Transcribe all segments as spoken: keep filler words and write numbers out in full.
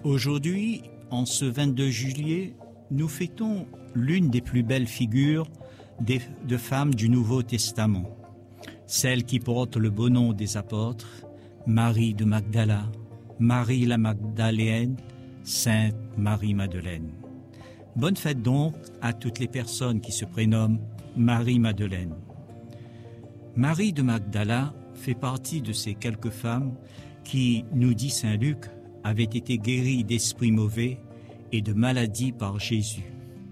Aujourd'hui, en ce vingt-deux juillet, nous fêtons l'une des plus belles figures des, de femmes du Nouveau Testament, celle qui porte le beau nom des apôtres, Marie de Magdala, Marie la Magdaléenne, Sainte Marie-Madeleine. Bonne fête donc à toutes les personnes qui se prénomment Marie-Madeleine. Marie de Magdala fait partie de ces quelques femmes qui, nous dit saint Luc, avaient été guéries d'esprits mauvais et de maladies par Jésus.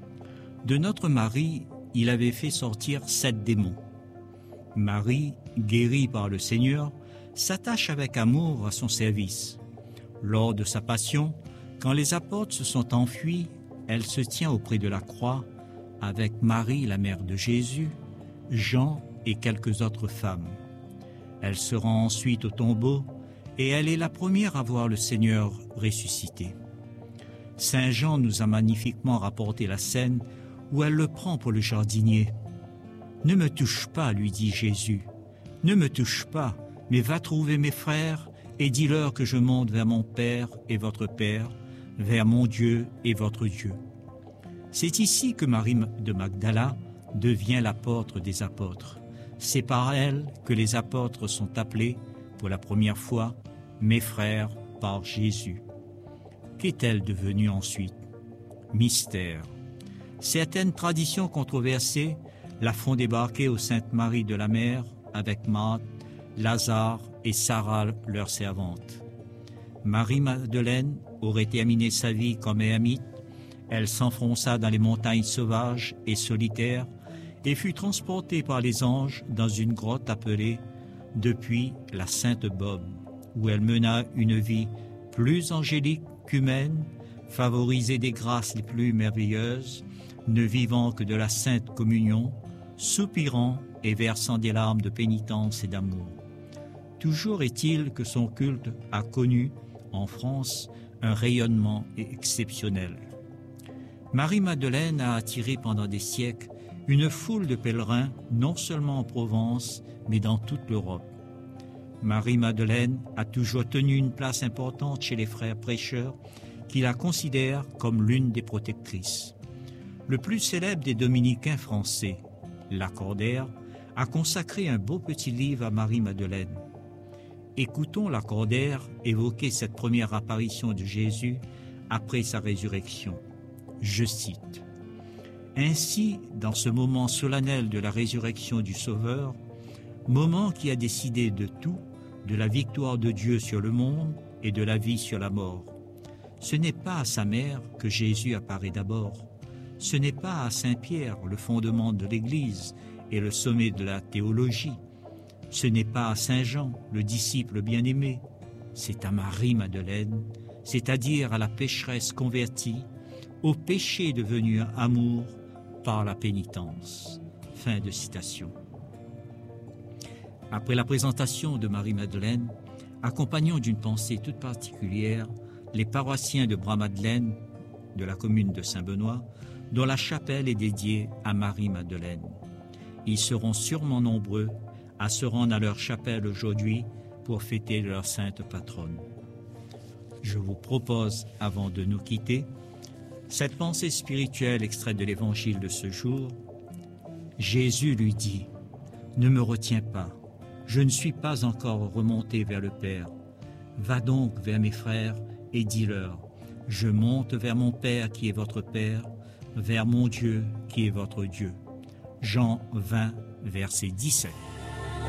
De notre Marie, il avait fait sortir sept démons. Marie, guérie par le Seigneur, s'attache avec amour à son service. Lors de sa passion, quand les apôtres se sont enfuis, elle se tient auprès de la croix avec Marie, la mère de Jésus, Jean et quelques autres femmes. Elle se rend ensuite au tombeau et elle est la première à voir le Seigneur ressuscité. Saint Jean nous a magnifiquement rapporté la scène où elle le prend pour le jardinier. « Ne me touche pas, lui dit Jésus, ne me touche pas, mais va trouver mes frères et dis-leur que je monte vers mon Père et votre Père, vers mon Dieu et votre Dieu. » C'est ici que Marie de Magdala devient l'apôtre des apôtres. C'est par elle que les apôtres sont appelés pour la première fois « mes frères » par Jésus. Qu'est-elle devenue ensuite? Mystère. Certaines traditions controversées la font débarquer aux Saintes Marie de la Mer avec Marthe, Lazare et Sarah, leur servante. Marie-Madeleine aurait terminé sa vie comme ermite. Elle s'enfonça dans les montagnes sauvages et solitaires et fut transportée par les anges dans une grotte appelée depuis la Sainte Bob, où elle mena une vie plus angélique qu'humaine, favorisée des grâces les plus merveilleuses, ne vivant que de la sainte communion, soupirant et versant des larmes de pénitence et d'amour. Toujours est-il que son culte a connu, en France, un rayonnement exceptionnel. Marie-Madeleine a attiré pendant des siècles une foule de pèlerins, non seulement en Provence, mais dans toute l'Europe. Marie-Madeleine a toujours tenu une place importante chez les frères prêcheurs qui la considèrent comme l'une des protectrices. Le plus célèbre des dominicains français, Lacordaire, a consacré un beau petit livre à Marie-Madeleine. Écoutons Lacordaire évoquer cette première apparition de Jésus après sa résurrection. Je cite. « Ainsi, dans ce moment solennel de la résurrection du Sauveur, moment qui a décidé de tout, de la victoire de Dieu sur le monde et de la vie sur la mort, ce n'est pas à sa mère que Jésus apparaît d'abord. Ce n'est pas à Saint Pierre, le fondement de l'Église et le sommet de la théologie. Ce n'est pas à Saint Jean, le disciple bien-aimé. C'est à Marie-Madeleine, c'est-à-dire à la pécheresse convertie, au péché devenu amour par la pénitence. » Fin de citation. Après la présentation de Marie-Madeleine, accompagnons d'une pensée toute particulière les paroissiens de Bras-Madeleine, de la commune de Saint-Benoît, dont la chapelle est dédiée à Marie-Madeleine. Ils seront sûrement nombreux à se rendre à leur chapelle aujourd'hui pour fêter leur sainte patronne. Je vous propose, avant de nous quitter, cette pensée spirituelle extraite de l'évangile de ce jour. Jésus lui dit « Ne me retiens pas, je ne suis pas encore remonté vers le Père. Va donc vers mes frères et dis-leur, je monte vers mon Père qui est votre Père, vers mon Dieu qui est votre Dieu. » Jean vingt, verset dix-sept.